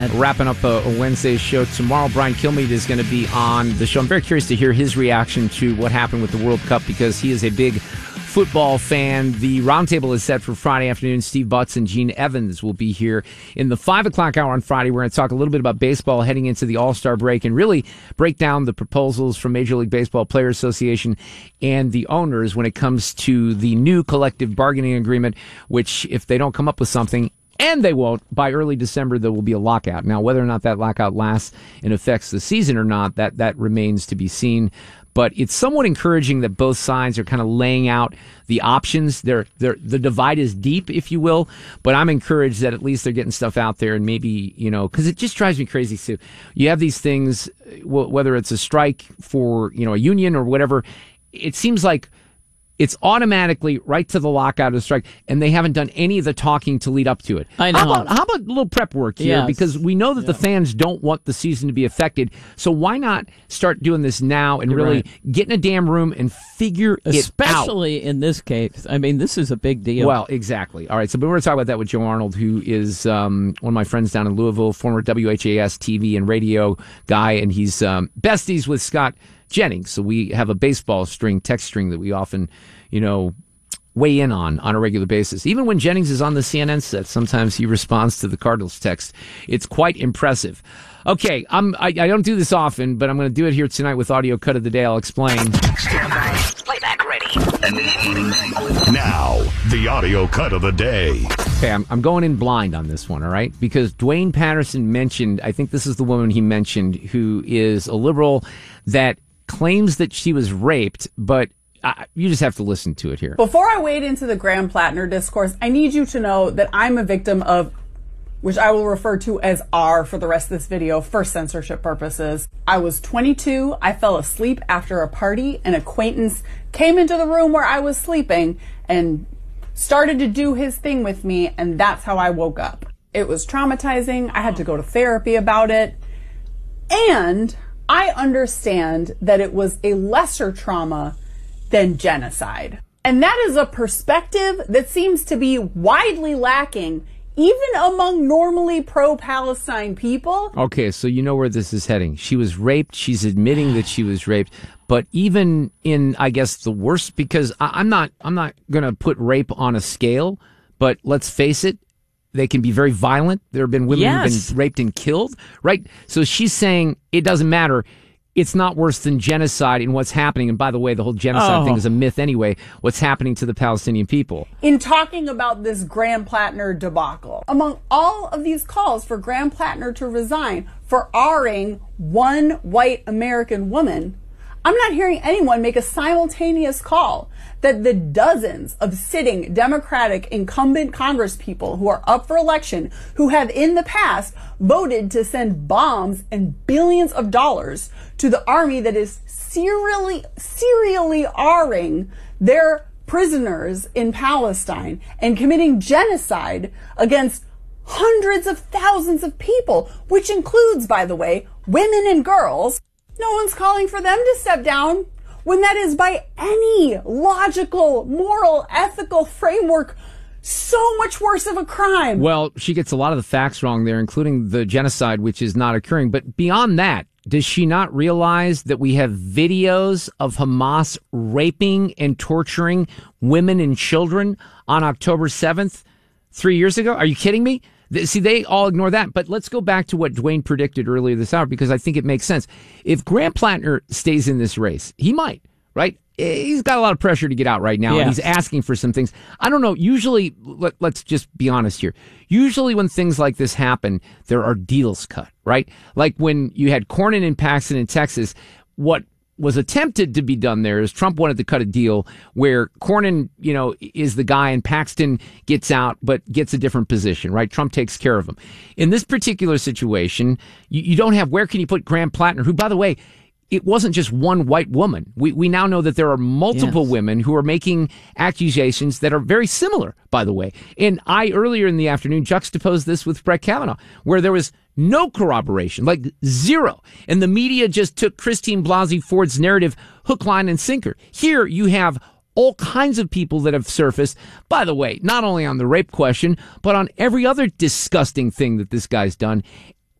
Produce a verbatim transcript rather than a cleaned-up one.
Wrapping up a, a Wednesday show tomorrow, Brian Kilmeade is going to be on the show. I'm very curious to hear his reaction to what happened with the World Cup because he is a big football fan. The roundtable is set for Friday afternoon. Steve Butts and Gene Evans will be here in the five o'clock hour on Friday. We're going to talk a little bit about baseball heading into the All-Star break and really break down the proposals from Major League Baseball Players Association and the owners when it comes to the new collective bargaining agreement, which if they don't come up with something, and they won't, by early December, there will be a lockout. Now, whether or not that lockout lasts and affects the season or not, that, that remains to be seen. But it's somewhat encouraging that both sides are kind of laying out the options. They're, they're, the divide is deep, if you will. But I'm encouraged that at least they're getting stuff out there and maybe, you know, because it just drives me crazy, Sue. You have these things, whether it's a strike for, you know, a union or whatever, it seems like it's automatically right to the lockout or the strike, and they haven't done any of the talking to lead up to it. I know. How about, how about a little prep work here? Yes. Because we know that yeah. the fans don't want the season to be affected. So why not start doing this now and You're really right. get in a damn room and figure it out? Especially in this case. I mean, this is a big deal. Well, exactly. All right, so we're going to talk about that with Joe Arnold, who is um, one of my friends down in Louisville, former W H A S T V and radio guy, and he's um, besties with Scott Jennings. So we have a baseball string, text string that we often, you know, weigh in on on a regular basis. Even when Jennings is on the C N N set, sometimes he responds to the Cardinals text. It's quite impressive. Okay, I'm, I, I don't do this often, but I'm going to do it here tonight with audio cut of the day. I'll explain. Stand by. Playback ready. Now, the audio cut of the day. Okay, I'm, I'm going in blind on this one, all right? Because Dwayne Patterson mentioned, I think this is the woman he mentioned, who is a liberal that claims that she was raped, but Uh, you just have to listen to it here. Before I wade into the Graham Plattner discourse, I need you to know that I'm a victim of, which I will refer to as R for the rest of this video for censorship purposes. I was twenty-two. I fell asleep after a party. An acquaintance came into the room where I was sleeping and started to do his thing with me, and that's how I woke up. It was traumatizing. I had to go to therapy about it. And I understand that it was a lesser trauma than genocide. And that is a perspective that seems to be widely lacking even among normally pro-Palestine people. Okay, so you know where this is heading. She was raped. She's admitting that she was raped. But even in, I guess, the worst, because I, I'm not, I'm not going to put rape on a scale, but let's face it, they can be very violent. There have been women Yes. who've been raped and killed, right? So she's saying it doesn't matter. It's not worse than genocide in what's happening. And by the way, the whole genocide Oh. thing is a myth anyway. What's happening to the Palestinian people. In talking about this Graham Plattner debacle, among all of these calls for Graham Plattner to resign for R-ing one white American woman, I'm not hearing anyone make a simultaneous call that the dozens of sitting Democratic incumbent congresspeople who are up for election, who have in the past voted to send bombs and billions of dollars to the army that is serially, serially R-ing their prisoners in Palestine and committing genocide against hundreds of thousands of people, which includes, by the way, women and girls. No one's calling for them to step down when that is, by any logical, moral, ethical framework, so much worse of a crime. Well, she gets a lot of the facts wrong there, including the genocide, which is not occurring. But beyond that, does she not realize that we have videos of Hamas raping and torturing women and children on October seventh, three years ago? Are you kidding me? See, they all ignore that. But let's go back to what Dwayne predicted earlier this hour, because I think it makes sense. If Graham Plattner stays in this race, he might, right? He's got a lot of pressure to get out right now, Yeah. and he's asking for some things. I don't know. Usually, let, let's just be honest here. Usually when things like this happen, there are deals cut, right? Like when you had Cornyn and Paxton in Texas, what was attempted to be done there is Trump wanted to cut a deal where Cornyn, you know, is the guy and Paxton gets out but gets a different position, right? Trump takes care of him. In this particular situation, you, you don't have, where can you put Graham Plattner, who, by the way, it wasn't just one white woman. We we now know that there are multiple Yes. women who are making accusations that are very similar, by the way. And I, earlier in the afternoon, juxtaposed this with Brett Kavanaugh, where there was no corroboration, like zero. And the media just took Christine Blasey Ford's narrative hook, line, and sinker. Here you have all kinds of people that have surfaced, by the way, not only on the rape question, but on every other disgusting thing that this guy's done.